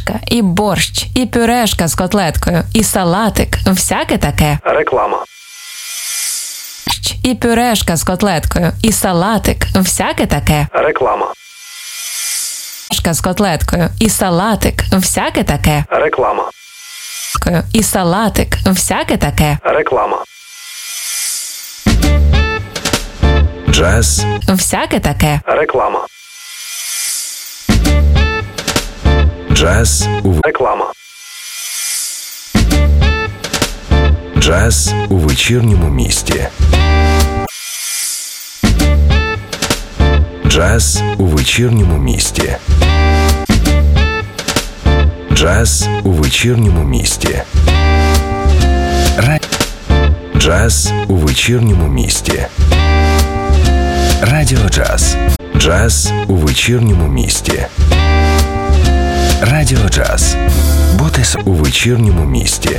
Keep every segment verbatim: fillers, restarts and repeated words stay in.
кашка, і борщ, і пюрешка з котлеткою, і салатик, всяке таке. Реклама. І пюрешка з котлеткою, і салатик, всяке таке. Реклама. Пюрешка з котлеткою, і салатик, всяке таке. Реклама. І салатик, всяке таке. Реклама. Джаз. Всяке таке. Реклама. Джаз у Реклама. Джаз у вечірньому місті. Джаз у вечірньому місті. Джаз у вечірньому місті. Ра... Джаз у вечірньому місті. Радіо Джаз. Джаз у вечірньому місті. Радіо Джаз. Бути у вечірньому місті.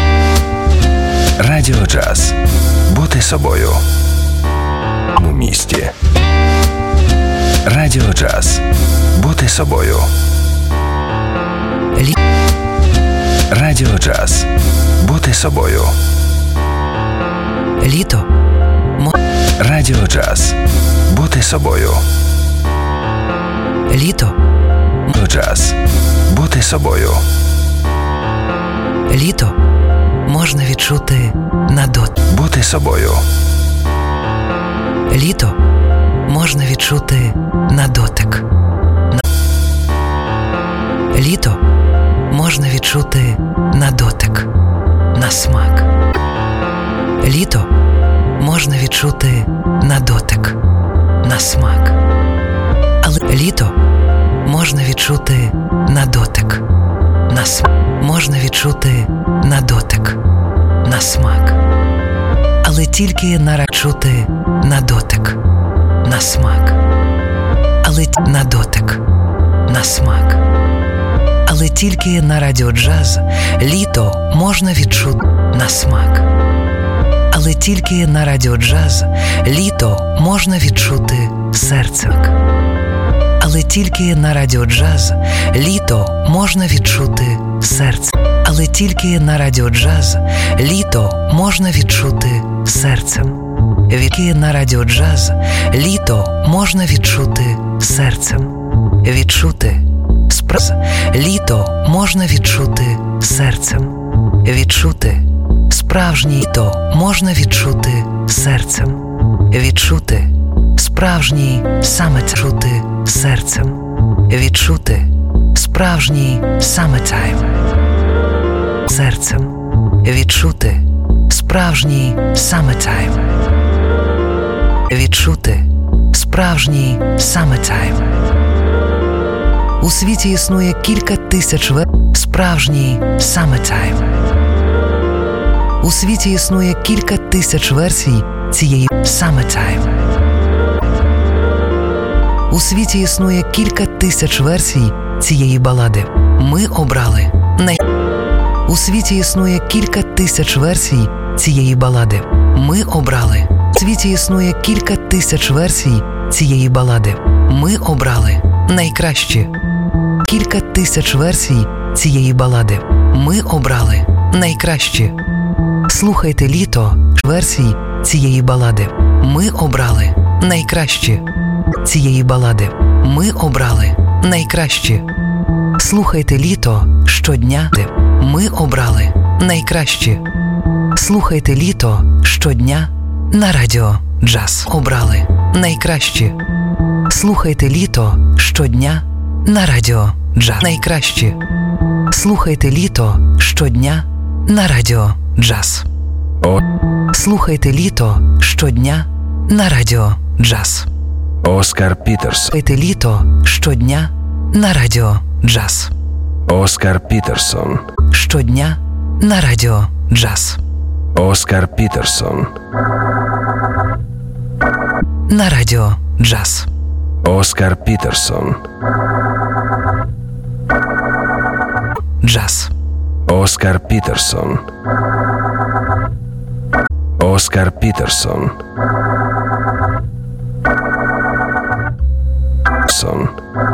Радіо Джаз. Бути собою. У місті. Радіо Джаз. Бути собою. Лі... Радіо Джаз. Бути собою. Літо. Мо... Радіо Джаз. Бути собою. Літо. Радіо Джаз. Бути собою. Літо. Можна відчути на дот. Бути собою. Літо. Можна відчути на дотик. На... Літо. Можна відчути на дотик. На смак. Літо. Можна відчути на дотик. На смак. Але літо можна відчути на дотик. На смак. Можна відчути на дотик. На смак. Але тільки на чути на дотик. На смак. Але на дотик. На смак. Але тільки на Радіо Джаз літо можна відчути на смак. Але тільки на Радіо Джаз літо можна відчути серцем. Але тільки на Радіо Джаз літо можна відчути серце. Але тільки на Радіо Джаз літо можна відчути серцем. Віки на Радіо Джаз літо можна відчути серцем. Відчути спраз. Літо можна відчути серцем. Відчути справжнє літо можна відчути серцем. Відчути справжній саме чути серцем. Відчути справжній summertime серцем. Відчути справжній summertime. Відчути справжній summertime. У світі існує кілька тисяч вер... Справжній summertime. У світі існує кілька тисяч версій цієї summertime. У світі існує кілька тисяч версій цієї балади. Ми обрали най... У світі існує кілька тисяч версій цієї балади. Ми обрали. У світі існує кілька тисяч версій цієї балади. Ми обрали найкращі. Кілька тисяч версій цієї балади. Ми обрали найкращі. Слухайте літо версій цієї балади. Ми обрали найкращі. Цієї балади. Ми обрали найкращі. Слухайте літо щодня. Ми обрали найкращі. Слухайте літо щодня на Радіо Джаз. Обрали найкращі. Слухайте літо щодня на Радіо Джаз. Найкращі. Слухайте літо щодня на Радіо Джаз. О. Слухайте літо щодня на Радіо Джаз. Оскар Пітерсон. Слухайте літо щодня на Радіо Джаз. Оскар Пітерсон. Щодня на Радіо Джаз. Оскар Пітерсон. На Радіо Джаз. Оскар Пітерсон. Джаз. Оскар Пітерсон. Оскар Пітерсон.